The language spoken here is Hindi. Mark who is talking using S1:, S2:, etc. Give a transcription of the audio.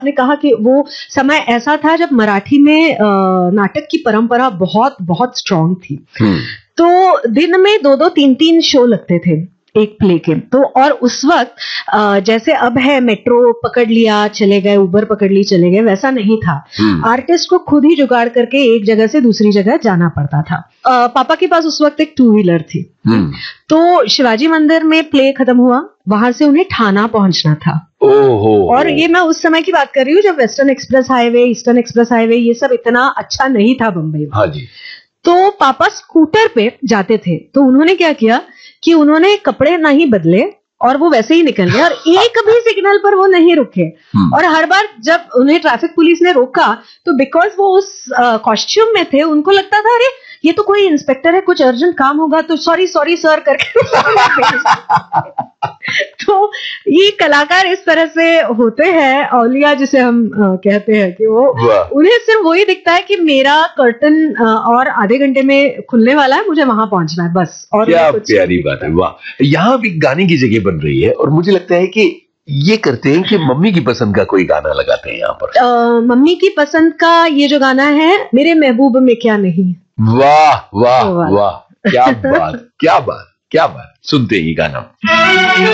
S1: ने कहा कि वो समय ऐसा था जब मराठी में नाटक की परंपरा बहुत बहुत स्ट्रांग थी। तो दिन में 2-2 3-3 शो लगते थे एक प्ले के। तो और उस वक्त जैसे अब है मेट्रो पकड़ लिया चले गए, उबर पकड़ ली चले गए, वैसा नहीं था। आर्टिस्ट को खुद ही जुगाड़ करके एक जगह से दूसरी जगह जाना पड़ता था। पापा के पास उस वक्त एक 2 व्हीलर थी। तो शिवाजी मंदिर में प्ले खत्म हुआ, वहां से उन्हें ठाना पहुंचना था। और ये मैं उस समय की बात कर रही हूँ जब western express highway, eastern express highway ये सब इतना अच्छा नहीं था बम्बई में।
S2: हाँ जी।
S1: तो पापा स्कूटर पे जाते थे, तो उन्होंने क्या किया कि उन्होंने कपड़े नहीं बदले और वो वैसे ही निकल गए और एक भी सिग्नल पर वो नहीं रुके। और हर बार जब उन्हें ट्रैफिक पुलिस ने रोका तो बिकॉज वो उस कॉस्ट्यूम में थे, उनको लगता था अरे ये तो कोई इंस्पेक्टर है, कुछ अर्जेंट काम होगा तो सॉरी सर करके तो ये कलाकार इस तरह से होते हैं, औलिया जिसे हम कहते हैं कि वो उन्हें सिर्फ वही दिखता है कि मेरा कर्टन और आधे घंटे में खुलने वाला है, मुझे वहां पहुंचना है बस। और
S2: क्या प्यारी बात है, वाह। यहाँ भी गाने की जगह बन रही है और मुझे लगता है कि ये करते हैं कि मम्मी की पसंद का कोई गाना लगाते हैं यहाँ पर।
S1: मम्मी की पसंद का ये जो गाना है मेरे महबूब में क्या नहीं।
S2: वाह वाह वाह, क्या बात क्या बात क्या बात। सुनते ही गाना।